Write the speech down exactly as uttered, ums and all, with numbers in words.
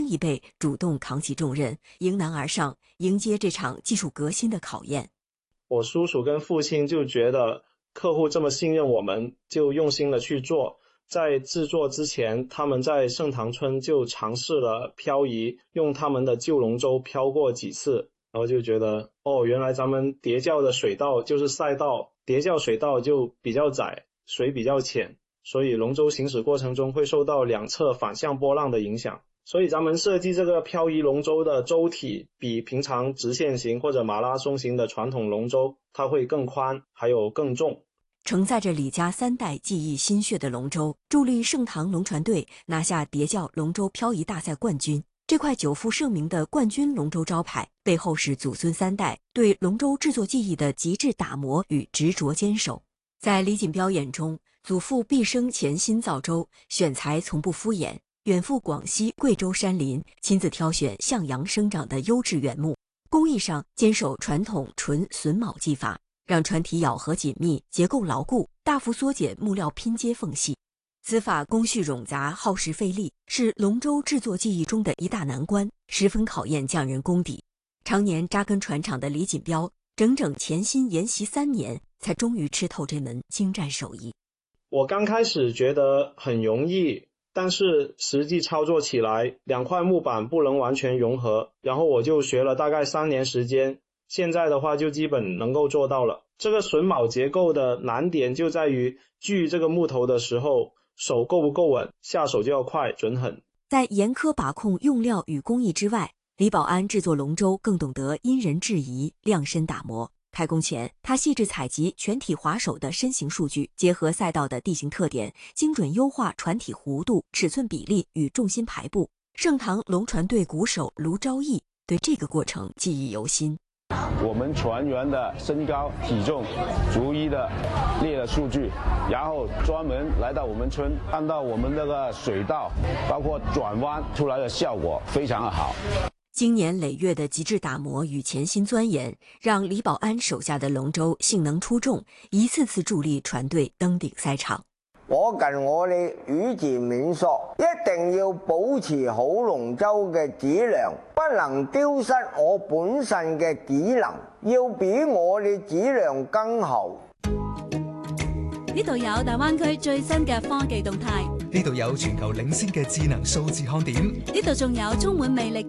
轻一辈主动扛起重任，迎难而上，迎接这场技术革新的考验。 我叔叔跟父亲就觉得客户这么信任我们，就用心的去做。在制作之前，他们在盛塘村就尝试了漂移，用他们的旧龙舟漂过几次，然后就觉得哦，原来咱们叠嶂的水道就是赛道，叠嶂水道就比较窄，水比较浅，所以龙舟行驶过程中会受到两侧反向波浪的影响。所以咱们设计这个漂移龙舟的舟体比平常直线型或者马拉松型的传统龙舟它会更宽，还有更重。 承载着李家三代技艺心血的龙舟，助力盛塘龙船队拿下叠嶂龙舟漂移大赛冠军。这块久负盛名的冠军龙舟招牌，背后是祖孙三代对龙舟制作技艺的极致打磨与执着坚守。在李锦标眼中，祖父毕生潜心造舟，选材从不敷衍，远赴广西、贵州山林，亲自挑选向阳生长的优质原木，工艺上坚守传统纯榫卯技法，让船体咬合紧密，结构牢固，大幅缩减木料拼接缝隙。此法工序冗杂，耗时费力，是龙舟制作技艺中的一大难关，十分考验匠人功底。常年扎根船厂的李锦标，整整潜心研习三年，才终于吃透这门精湛手艺。 我刚开始觉得很容易，但是实际操作起来，两块木板不能完全融合，然后我就学了大概三年时间，现在的话就基本能够做到了。这个榫卯结构的难点就在于锯这个木头的时候，手够不够稳，下手就要快准狠。 在严苛把控用料与工艺之外，李保安制作龙舟更懂得因人制宜，量身打磨。开工前，他细致采集全体划手的身形数据，结合赛道的地形特点，精准优化船体弧度、尺寸比例与重心排布。盛塘龙船队鼓手卢昭义对这个过程记忆犹新。 我们船员的身高体重逐一的列了数据，然后专门来到我们村，看到我们这个水道包括转弯出来的效果非常的好。 经年累月的极致打磨与潜心钻研，让李保安手下的龍舟性能出眾，一次次助力船隊登頂賽場。 我近我哋宇前免索，一定要保持好龍舟嘅質量，不能丟失我本身嘅技能，要比我哋質量更好。 呢度有大灣區最新嘅科技動態， 呢度有全球領先嘅智能數字看點， 呢度仲有充滿魅力